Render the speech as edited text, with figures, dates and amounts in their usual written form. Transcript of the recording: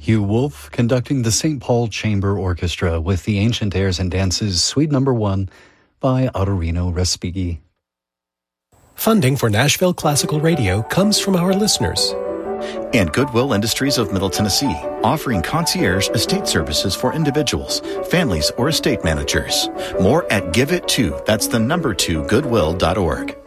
Hugh Wolf conducting the St. Paul Chamber Orchestra with the Ancient Airs and Dances Suite No. 1 by Autorino Respighi. Funding for Nashville Classical Radio comes from our listeners. And Goodwill Industries of Middle Tennessee, offering concierge estate services for individuals, families, or estate managers. More at Give It To, that's the number 2, goodwill.org.